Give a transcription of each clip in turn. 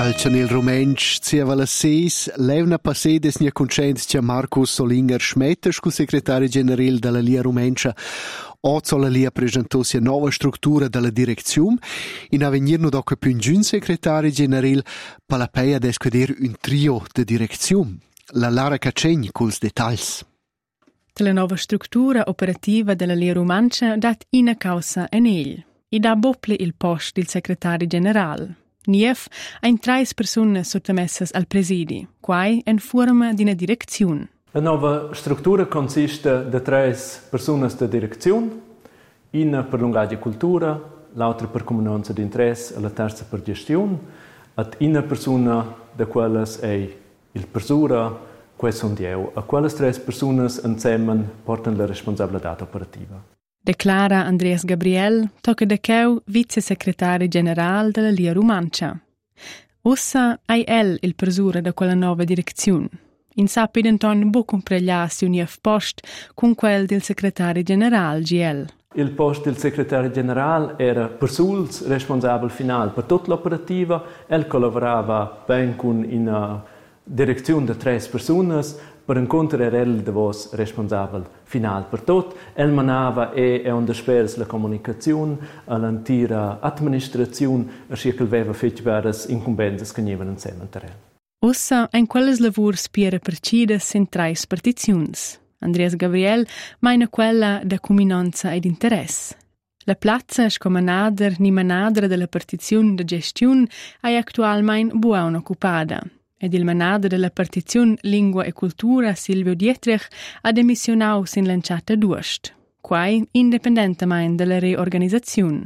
Al Chanel Romensch zieva las 6, levna passedes nia concents cia Marcus Solinger Schmetter, scu secretari general della Lia Rumenscha. Oggi la Lia presentò sia nuova struttura della direzione, in avenir no doca più un secretari general per la peia descuder un trio de direzione. La Lara Cacegni culs dettagls. La nuova struttura operativa della Lia Rumenscha dat ina causa en egl, e da bople il post del segretario general. Nief ein 3 persone sottomessas al presidi, quai en forma di una direzione. La nuova struttura consiste de 3 persone de direzione, una per lungaggio cultura, l'altra per comunanza di interesse e la terza per gestione, ed una persona de quelles è il persura, quei sono io, e quelles 3 persone insieme portano la responsabilità operativa. Declara Andreas Gabriel, tocca da cheu vice-secretari general della Lia Rumenscha. Ossa è il persura da quella nuova direzione. In sappi denton bo compregliarsi un post con quel del segretario general GL. Il posto del segretario generale era per sul responsabile finale per tutta l'operativa. El collaborava ben con una direzione di 3 persone. Per incontro era el de vos responsabile final per tot. El manava e underspers la comunicazione, l'intera amministrazione, así che aveva fetch veras incumbenze che nivan insieme ter el. Ossa in quelles lavurs piera percidas in 3 partiziuns. Andreas Gabriel maina quella da cuminanza ed interesse. La plazza come nader ni manadra della partizione de gestione è attualmente buona occupada. Ed il manader della partizione Lingua e Cultura Silvio Dietrich ha demissionau sin lanciata d'ust, quai indipendentemente della reorganizzazione.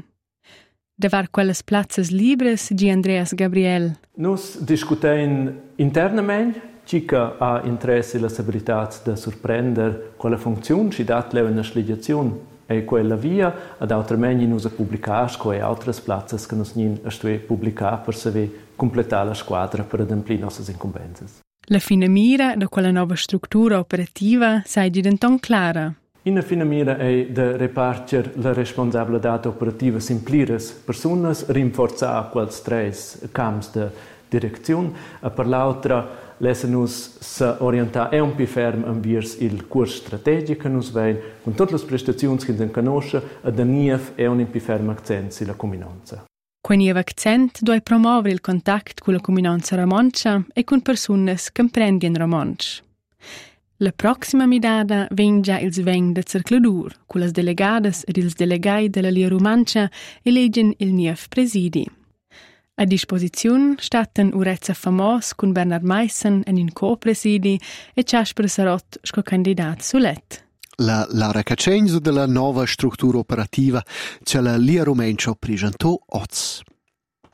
Davar quelles plazzas libres, gi Andreas Gabriel. Nus discutein internamente, cica ha interesse la stabilità de surprender quella funzione, ci dat leu una sligiazione e quella via, ad autremeni nus a publicar e altre plazzas che nus nin a stue publicar per saver completare la squadra per ademplir nostre incumbenze. La fine mira da quella nuova struttura operativa sai di denton clara. In fine mira è de repartir la responsabilità operativa simplires personas, rinforzar quels 3 camps de direzione, e per l'altra lascia-nos se orientar un più ferm verso il corso strategico che nos vem, con tutte le prestazioni che nos conosce, e da nief è un più ferm accent sulla comunanza. Quel niev accent doi promuovere il contatto con la comunanza romancia e con persone che comprendono romansch. La prossima midada vem già il sveng de cercladur, con le delegades ed ils delegai della Lia Rumenscha elegen il niev presidi. A disposizione statten Urezza Famos con Bernard Meissen en in co-presidi e Ciaspre Sarot sco candidat sulet. La Lara Cacegni della nuova struttura operativa che la Lia Rumenscha presentò oggi.